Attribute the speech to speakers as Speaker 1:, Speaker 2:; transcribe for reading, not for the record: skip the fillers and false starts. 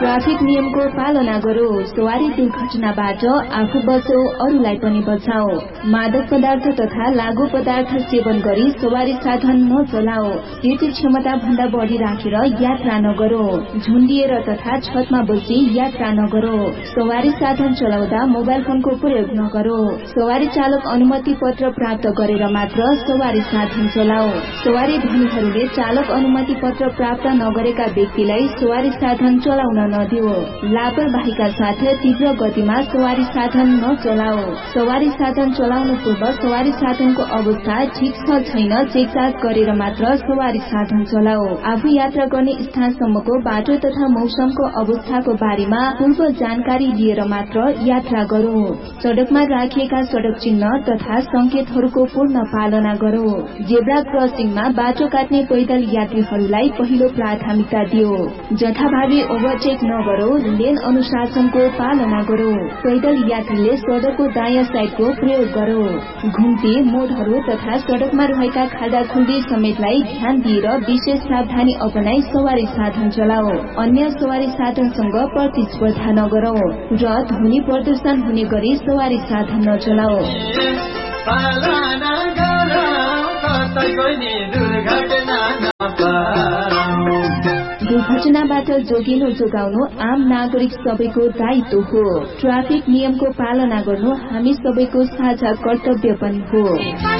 Speaker 1: Traffic नियमको पालना गरौ, सवारी दुर्घटनाबाट आफू बचौ, अरूलाई पनि बचाओ। मादक पदार्थ तथा लागू पदार्थ सेवन गरी सवारी साधन नचलाओ। सीट क्षमता भन्दा बढ़ी राखेर यात्रा नगरौ। झुन्डिएर तथा छतमा बसी यात्रा नगरौ। सवारी साधन चलाउँदा मोबाइल फोनको प्रयोग नगरौ। सवारी चालक अनुमति पत्र प्राप्त गरेर मात्र सवारी साधन चलाओ। सवारी धनीहरूले चालक अनुमति पत्र प्राप्त नगरेका व्यक्तिलाई सवारी साधन चलाउन नदियो। लापरवाहीका साथ तीव्र गतिमा सवारी साधन नचलाओ। सवारी साधन चलाउनु पूर्व सवारी साधनको अवस्था ठिक छ छैन चेकजाँच गरेर मात्र सवारी साधन चलाओ। आफू यात्रा गर्ने स्थानसम्मको बाटो तथा मौसमको अवस्थाको बारेमा पूर्व जानकारी लिएर मात्र यात्रा गरौ। सड़कमा राखिएका सड़क चिन्ह तथा संकेतहरूको पूर्ण पालना गरौ। जेब्रा क्रसिङमा बाटो काट्ने पैदल यात्रीहरूलाई पहिलो प्राथमिकता दियो। जथाभावी ओभरटेक नगरौ। लेन अनुशासनको पालना गरौ। पैदल यात्रीले सड़कको दायाँ साइडको प्रयोग गरौ। घुम्ती मोडहरू तथा सड़कमा रहेका खाल्डाखुल्डी समेतलाई ध्यान दिएर विशेष सावधानी अपनाई सवारी साधन चलाओ। अन्य सवारी साधनसँग प्रतिस्पर्धा नगरौ र ध्वनि प्रदूषण हुने गरी सवारी साधन नचलाओ। दुर्घटनाबाट जोगिनु जोगाउनु आम नागरिक सबैको दायित्व हो। ट्राफिक नियमको पालना गर्नु हामी सबैको साझा कर्तव्य पनि हो।